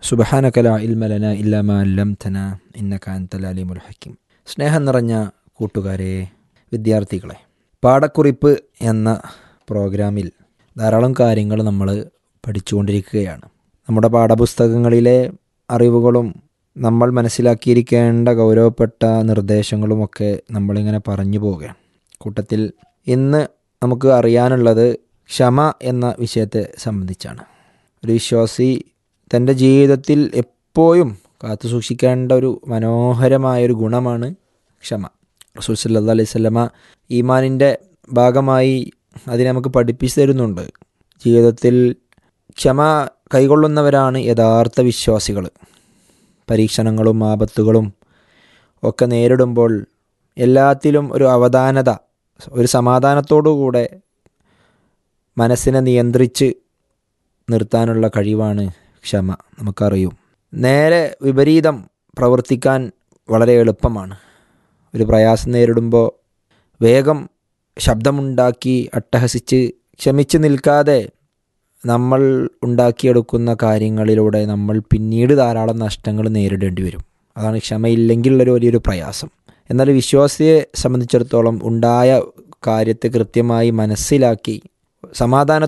സുബ്ഹാനക ലാ ഇൽമ ലനാ ഇല്ലാ മാ അല്ലംതനാ ഇന്നക അൻതൽ അലീമുൽ ഹക്കീം. സ്നേഹം നിറഞ്ഞ കൂട്ടുകാരെ, വിദ്യാർത്ഥികളെ, പാഠക്കുറിപ്പ് എന്ന പ്രോഗ്രാമിൽ ധാരാളം കാര്യങ്ങൾ നമ്മൾ പഠിച്ചുകൊണ്ടിരിക്കുകയാണ്. നമ്മുടെ പാഠപുസ്തകങ്ങളിലെ അറിവുകളും നമ്മൾ മനസ്സിലാക്കിയിരിക്കേണ്ട ഗൗരവപ്പെട്ട നിർദ്ദേശങ്ങളുമൊക്കെ നമ്മളിങ്ങനെ പറഞ്ഞു പോവുകയാണ്. കൂട്ടത്തിൽ ഇന്ന് നമുക്ക് അറിയാനുള്ളത് ക്ഷമ എന്ന വിഷയത്തെ സംബന്ധിച്ചാണ്. ഒരു വിശ്വാസി തൻ്റെ ജീവിതത്തിൽ എപ്പോഴും കാത്തു സൂക്ഷിക്കേണ്ട ഒരു മനോഹരമായൊരു ഗുണമാണ് ക്ഷമ. റസൂൽ സല്ലല്ലാഹു അലൈഹി വസല്ലമ ഈമാനിൻ്റെ ഭാഗമായി അതിനെ നമുക്ക് പഠിപ്പിച്ചു തരുന്നുണ്ട്. ജീവിതത്തിൽ ക്ഷമ കൈകൊള്ളുന്നവരാണ് യഥാർത്ഥ വിശ്വാസികൾ. പരീക്ഷണങ്ങളും ആപത്തുകളും ഒക്കെ നേരിടുമ്പോൾ എല്ലാത്തിലും ഒരു അവധാനത, ഒരു സമാധാനത്തോടുകൂടെ മനസ്സിനെ നിയന്ത്രിച്ച് നിർത്താനുള്ള കഴിവാണ് ക്ഷമ. നമുക്കറിയും, നേരെ വിപരീതം പ്രവർത്തിക്കാൻ വളരെ എളുപ്പമാണ്. ഒരു പ്രയാസം നേരിടുമ്പോൾ വേഗം ശബ്ദമുണ്ടാക്കി അട്ടഹസിച്ച് ക്ഷമിച്ച് നിൽക്കാതെ നമ്മൾ ഉണ്ടാക്കിയെടുക്കുന്ന കാര്യങ്ങളിലൂടെ നമ്മൾ പിന്നീട് ധാരാളം നഷ്ടങ്ങൾ നേരിടേണ്ടി വരും. അതാണ് ക്ഷമയില്ലെങ്കിലുള്ളൊരു വലിയൊരു പ്രയാസം. എന്നാൽ വിശ്വാസിയെ സംബന്ധിച്ചിടത്തോളം ഉണ്ടായ കാര്യത്തെ കൃത്യമായി മനസ്സിലാക്കി